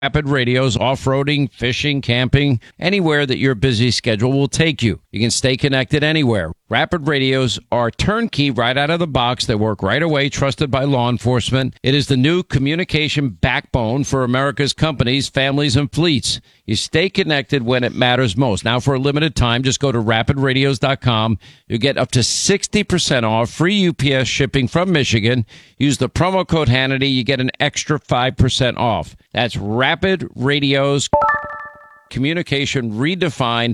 Rapid Radio's off-roading, fishing, camping, anywhere that your busy schedule will take you. You can stay connected anywhere. Rapid Radios are turnkey right out of the box. They work right away, trusted by law enforcement. It is the new communication backbone for America's companies, families, and fleets. You stay connected when it matters most. Now, for a limited time, just go to rapidradios.com. You get up to 60% off, free UPS shipping from Michigan. Use the promo code Hannity. You get an extra 5% off. That's Rapid Radios, communication redefined.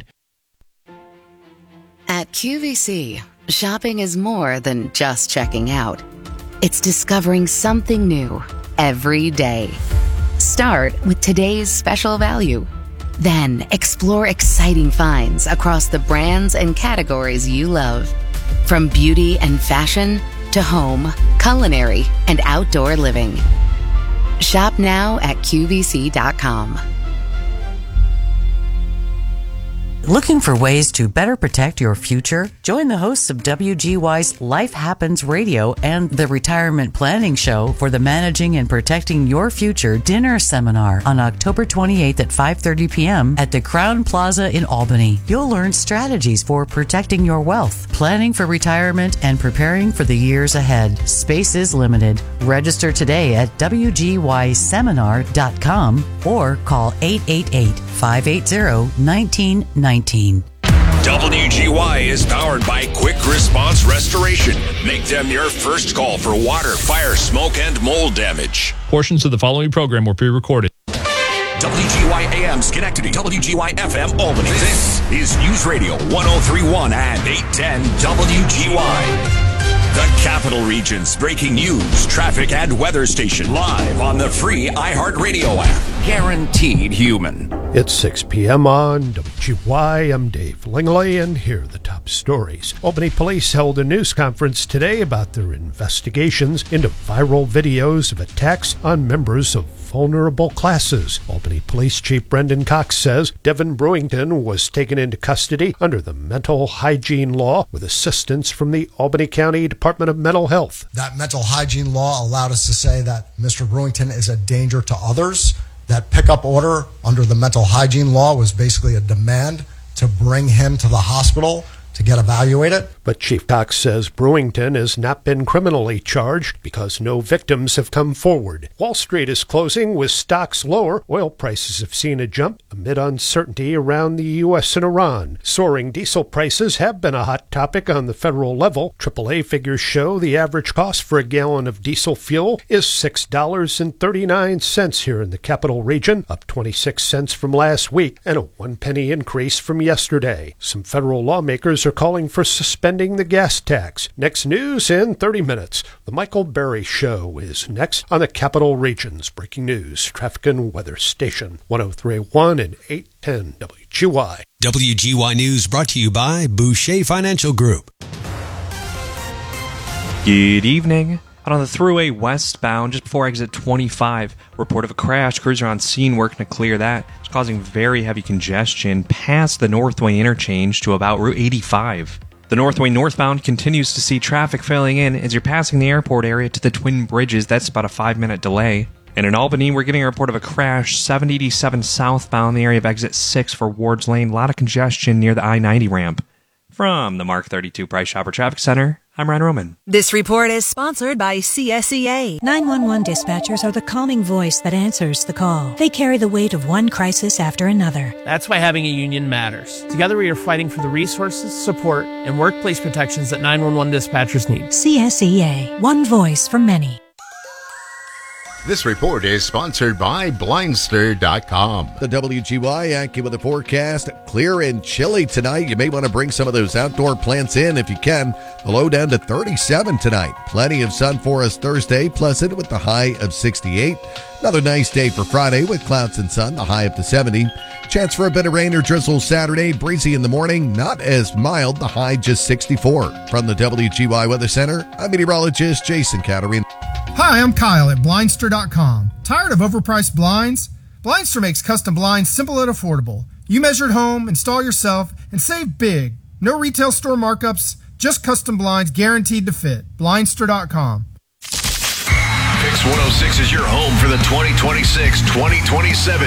At QVC, shopping is more than just checking out. It's discovering something new every day. Start with today's special value. Then explore exciting finds across the brands and categories you love. From beauty and fashion to home, culinary, and outdoor living. Shop now at QVC.com. Looking for ways to better protect your future? Join the hosts of WGY's Life Happens Radio and the Retirement Planning Show for the Managing and Protecting Your Future dinner seminar on October 28th at 5:30 p.m. at the Crown Plaza in Albany. You'll learn strategies for protecting your wealth, planning for retirement, and preparing for the years ahead. Space is limited. Register today at WGYseminar.com or call 888-580-1919. WGY is powered by Quick Response Restoration. Make them your first call for water, fire, smoke, and mold damage. Portions of the following program were pre-recorded. WGY AM Schenectady, WGY FM Albany. This is News Radio 1031 and 810 WGY. The Capital Region's breaking news, traffic, and weather station live on the free iHeartRadio app. Guaranteed human. It's 6 p.m. on WGY. I'm Dave Langley, and here are the top stories. Albany Police held a news conference today about their investigations into viral videos of attacks on members of vulnerable classes. Albany Police Chief Brendan Cox says Devin Brewington was taken into custody under the mental hygiene law with assistance from the Albany County Department of Mental Health. That mental hygiene law allowed us to say that Mr. Brewington is a danger to others. That pickup order under the mental hygiene law was basically a demand to bring him to the hospital to get evaluated. But Chief Cox says Brewington has not been criminally charged because no victims have come forward. Wall Street is closing with stocks lower. Oil prices have seen a jump amid uncertainty around the U.S. and Iran. Soaring diesel prices have been a hot topic on the federal level. AAA figures show the average cost for a gallon of diesel fuel is $6.39 here in the Capital Region, up 26 cents from last week and a 1 penny increase from yesterday. Some federal lawmakers are calling for suspending the gas tax. Next news in 30 minutes. The Michael Berry Show is next on the Capital Region's breaking news, traffic and weather station, 103.1 and 810 WGY. WGY News brought to you by Boucher Financial Group. Good evening. Out on the Thruway westbound, just before exit 25, report of a crash. Crews are on scene working to clear that. It's causing very heavy congestion past the Northway interchange to about Route 85. The Northway northbound continues to see traffic filling in as you're passing the airport area to the Twin Bridges. That's about a 5-minute delay. And in Albany, we're getting a report of a crash 787 southbound, the area of exit 6 for Wards Lane. A lot of congestion near the I-90 ramp. From the Mark 32 Price Chopper Traffic Center, I'm Ryan Roman. This report is sponsored by CSEA. 911 dispatchers are the calming voice that answers the call. They carry the weight of one crisis after another. That's why having a union matters. Together we are fighting for the resources, support, and workplace protections that 911 dispatchers need. CSEA. One voice for many. This report is sponsored by Blindster.com. The WGY AccuWeather forecast, clear and chilly tonight. You may want to bring some of those outdoor plants in if you can. The low down to 37 tonight. Plenty of sun for us Thursday, pleasant with the high of 68. Another nice day for Friday with clouds and sun, the high up to 70. Chance for a bit of rain or drizzle Saturday, breezy in the morning, not as mild, the high just 64. From the WGY Weather Center, I'm meteorologist Jason Caterine. Hi, I'm Kyle at Blindster.com. Tired of overpriced blinds? Blindster makes custom blinds simple and affordable. You measure at home, install yourself, and save big. No retail store markups, just custom blinds guaranteed to fit. Blindster.com. Mix 106 is your home for the 2026-2027